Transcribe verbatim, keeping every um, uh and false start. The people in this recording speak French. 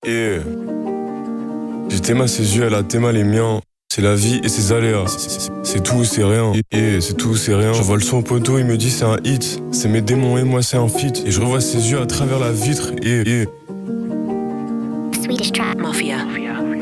Et j'ai téma ses yeux, elle a téma les miens. C'est la vie et ses aléas. C'est tout ou c'est rien. Et c'est tout ou c'est rien. J'envoie le son au poteau, il me dit c'est un hit. C'est mes démons et moi c'est un feat. Et je revois ses yeux à travers la vitre. Et, et... Swedish Trap Mafia.